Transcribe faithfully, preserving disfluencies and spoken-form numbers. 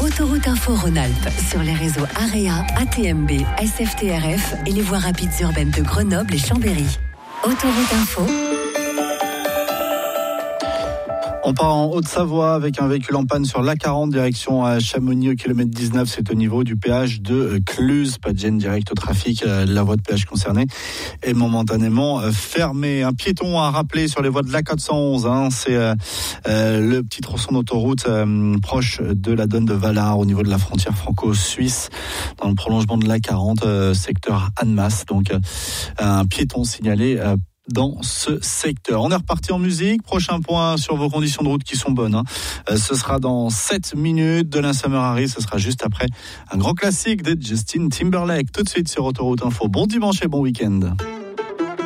Autoroute Info Rhône-Alpes sur les réseaux AREA, A T M B, S F T R F et les voies rapides urbaines de Grenoble et Chambéry. Autoroute Info. On part en Haute-Savoie avec un véhicule en panne sur l'A quarante, direction à Chamonix au kilomètre dix-neuf. C'est au niveau du péage de Cluse. Pas de gêne direct au trafic. La voie de péage concernée est momentanément fermée. Un piéton à rappeler sur les voies de l'A quatre cent onze. Hein. C'est euh, le petit tronçon d'autoroute euh, proche de la Donne de Valard au niveau de la frontière franco-suisse, dans le prolongement de l'A quarante, euh, secteur Annemasse. Donc euh, un piéton signalé euh, dans ce secteur. On est reparti en musique. Prochain point sur vos conditions de route qui sont bonnes. Hein. Euh, ce sera dans sept minutes. Donna Summer Harris, ce sera juste après un grand classique de Justin Timberlake. Tout de suite sur Autoroute Info. Bon dimanche et bon week-end.